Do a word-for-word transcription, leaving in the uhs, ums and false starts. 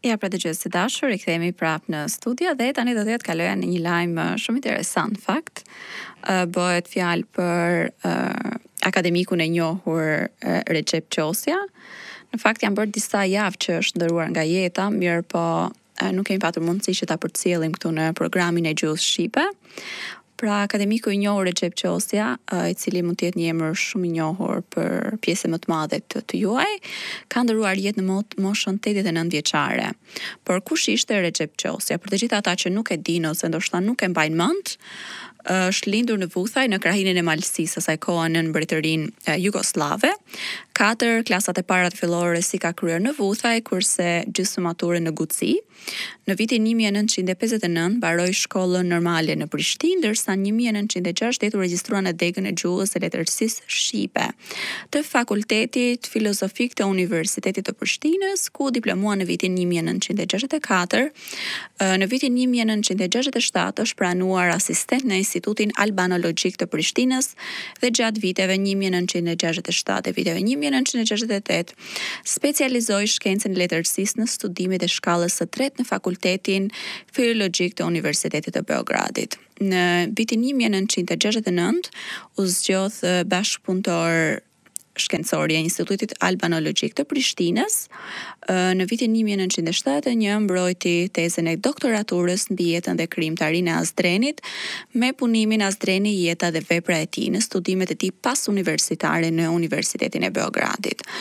Ja, pra dëgjues të dashur, i kthehemi prapë në studio dhe tani do t'ju kaloja në një lajm uh, shumë interesant fakt. Uh, bëhet fjalë për uh, akademikun e njohur uh, Recep Qosja. Në fakt janë bërë disa javë që është ndëruar nga jeta, mirë po uh, nuk kemi patur mundësi që ta përcjellim këtu në programin e gjuhës shqipe. Pra, akademiku i njohur Recep Qosja, uh, i cili mund të jetë një emër shumë i njohur për pjesën më të madhe të, të juaj, ka ndëruar jetë në mot, moshën tetëdhjetë e nëntë vjeçare. Por kush ishte Recep Qosja? Për të gjithë ata që nuk e dinë ose ndoshta nuk e mbajnë mend, është lindur në Vuthaj në krahinën e Malësisë, asaj kohe në Mbretërinë Jugoslave. Katër klasat e para të fillore si ka kryer në Vuthaj, kurse gjysmë maturën në Guci. Në vitin një mijë e nëntëqind e pesëdhjetë e nëntë mbaroi shkollën normale në Prishtinë, ndërsa në një mijë e nëntëqind e gjashtëdhjetë u regjistrua në degën e gjuhës së letërsisë shqipe të Fakultetit Filozofik të Universitetit të Prishtinës, ku diplomua në vitin një mijë e nëntëqind e gjashtëdhjetë e katër. Në vitin një mijë e nëntëqind e gjashtëdhjetë e shtatë është pranuar asistent në Institutin Albanologjik të Prishtinës dhe gjatë viteve një mijë e nëntëqind e gjashtëdhjetë e shtatë e viteve një mijë e nëntëqind e gjashtëdhjetë e tetë specializoi shkencën e letërsisë në studimet e shkallës së tretë në Fakultetin Filologjik të Universitetit të Beogradit. Në vitin një mijë e nëntëqind e gjashtëdhjetë e nëntë u zgjodh bashkëpunëtor shkencor i Institutit Albanologjik të Prishtinës. Në vitin një mijë e nëntëqind e shtatë e një mbrojti tezën e doktoraturës mbi jetën dhe krijimtarinë e Azdrenit me punimin Azdreni, jeta dhe vepra e tij në studimet e tij pas universitare në Universitetin e Beogradit.